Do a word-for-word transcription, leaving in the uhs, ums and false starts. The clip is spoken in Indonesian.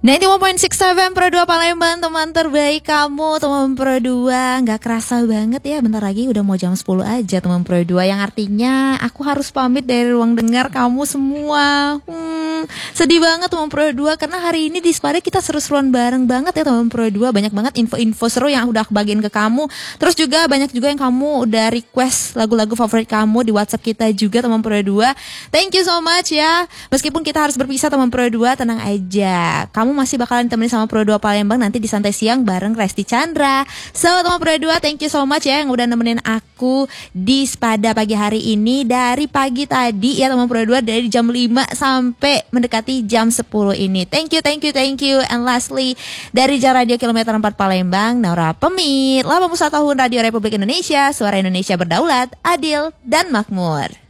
sembilan puluh satu titik enam Pro dua Palembang, teman terbaik kamu, teman Pro dua. Gak kerasa banget ya, bentar lagi udah mau jam sepuluh aja teman Pro dua. Yang artinya aku harus pamit dari ruang dengar kamu semua. hmm, Sedih banget teman Pro dua, karena hari ini di Spada kita seru-seruan bareng banget ya teman Pro dua. Banyak banget info-info seru yang udah aku bagiin ke kamu. Terus juga banyak juga yang kamu udah request lagu-lagu favorit kamu di WhatsApp kita juga teman Pro dua. Thank you so much ya. Meskipun kita harus berpisah teman Pro dua, tenang aja, kamu masih bakalan ditemenin sama Pro dua Palembang nanti di Santai Siang bareng Resti Chandra. So teman Pro dua, thank you so much ya yang udah nemenin aku di Spada pagi hari ini. Dari pagi tadi ya teman Pro dua, dari jam lima sampai mendekati jam sepuluh ini. Thank you, thank you, thank you. And lastly, dari Jar Radio Kilometer empat Palembang, Naura pamit. delapan puluh satu tahun Radio Republik Indonesia, suara Indonesia berdaulat, adil, dan makmur.